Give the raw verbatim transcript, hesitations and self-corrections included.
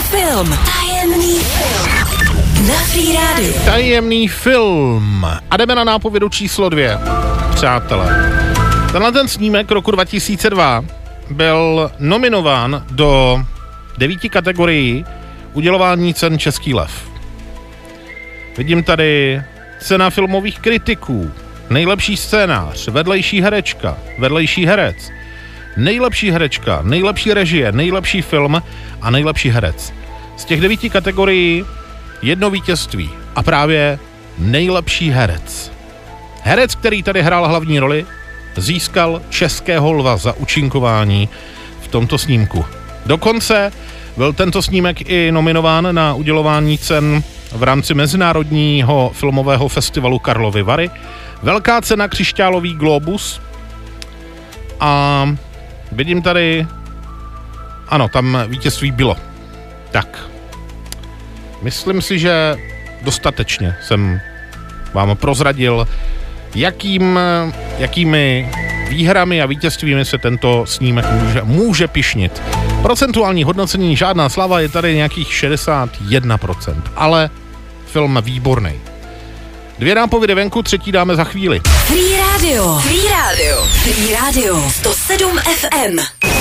film. Tajemný film. Na Free Radio. Tajemný film. A jdeme na nápovědu číslo dvě. Přátelé. Tenhle ten snímek roku dva tisíce dva byl nominován do devíti kategorií udělování cen Český lev. Vidím tady cena filmových kritiků, nejlepší scénář, vedlejší herečka, vedlejší herec, nejlepší herečka, nejlepší režie, nejlepší film a nejlepší herec. Z těch devíti kategorií jedno vítězství a právě nejlepší herec. Herec, který tady hrál hlavní roli, získal Českého lva za účinkování v tomto snímku. Dokonce byl tento snímek i nominován na udělování cen v rámci Mezinárodního filmového festivalu Karlovy Vary. Velká cena Křišťálový glóbus. A vidím tady, ano, tam vítězství bylo. Tak, myslím si, že dostatečně jsem vám prozradil, jakým, jakými výhrami a vítězstvími se tento snímek může, může pyšnit. Procentuální hodnocení žádná slava, je tady nějakých šedesát jedna procent, ale film výborný. Dvě nápovědy venku, třetí dáme za chvíli. Free Radio. Free Radio. Free Radio. sto sedm F M.